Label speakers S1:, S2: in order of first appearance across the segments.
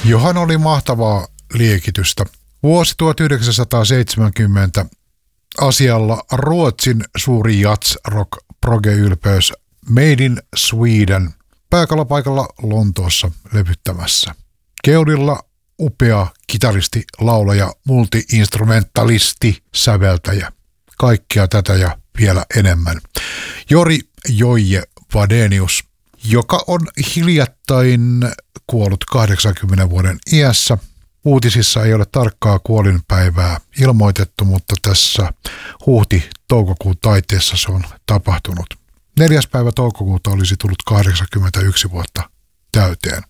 S1: johon oli mahtavaa liekitystä. Vuosi 1970 asialla Ruotsin suuri jazz-rock proge-ylpeys Made in Sweden pääkalapaikalla Lontoossa levyttämässä. Keulilla upea kitaristi, laulaja, multi-instrumentalisti, säveltäjä. Kaikkea tätä ja vielä enemmän. Jori Joije Wadenius, joka on hiljattain kuollut 80 vuoden iässä. Uutisissa ei ole tarkkaa kuolinpäivää ilmoitettu, mutta tässä huhti-toukokuun taiteessa se on tapahtunut. 4. päivä toukokuuta olisi tullut 81 vuotta täyteen.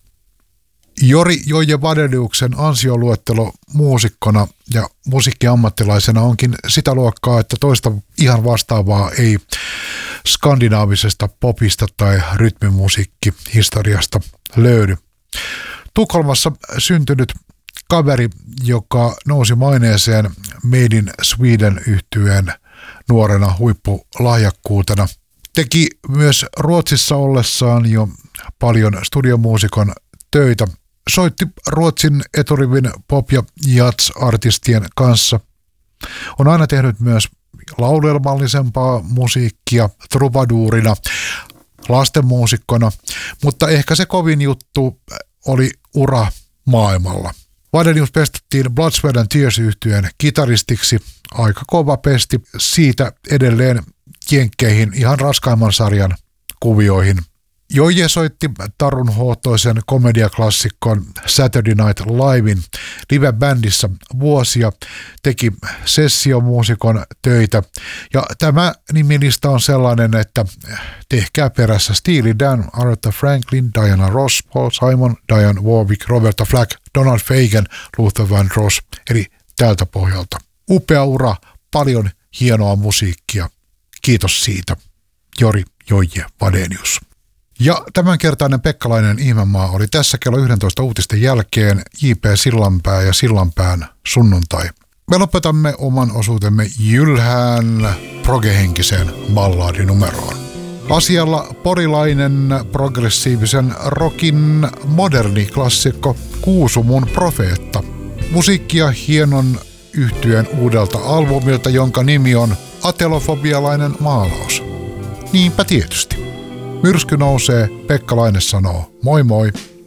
S1: Jori Joije Wadeniuksen ansioluettelo muusikkona ja musiikkiammattilaisena onkin sitä luokkaa, että toista ihan vastaavaa ei skandinaavisesta popista tai rytmimusiikkihistoriasta löydy. Tukholmassa syntynyt kaveri, joka nousi maineeseen Made in Sweden -yhtyeen nuorena huippulahjakkuutena. Teki myös Ruotsissa ollessaan jo paljon studiomuusikon töitä. Soitti Ruotsin eturivin pop- ja jazz-artistien kanssa. On aina tehnyt myös laulelmallisempaa musiikkia trubaduurina, lastenmuusikkona, mutta ehkä se kovin juttu oli ura maailmalla. Wadenius pestettiin Blood, Sweat and Tears -yhtyeen kitaristiksi. Aika kova pesti, siitä edelleen jenkkeihin ihan raskaimman sarjan kuvioihin. Joije soitti tarunhohtoisen komediaklassikon Saturday Night Livein live-bändissä vuosia, teki sessiomuusikon töitä ja tämä nimilista on sellainen, että tehkää perässä Steely Dan, Aretha Franklin, Diana Ross, Paul Simon, Dionne Warwick, Roberta Flack, Donald Fagen, Luther Vandross, eli tältä pohjalta. Upea ura, paljon hienoa musiikkia. Kiitos siitä, Jori Joije Wadenius. Ja tämänkertainen Pekkalainen ihmemaa oli tässä kello 11 uutisten jälkeen J.P. Sillanpää ja Sillanpään sunnuntai. Me lopetamme oman osuutemme jylhään progehenkiseen balladinumeroon. Asialla porilainen progressiivisen rockin moderni klassikko Kuusumun profeetta. Musiikkia hienon yhtyeen uudelta albumilta, jonka nimi on Atelofobialainen maalaus. Niinpä tietysti. Myrsky nousee, Pekkalainen sanoo moi moi.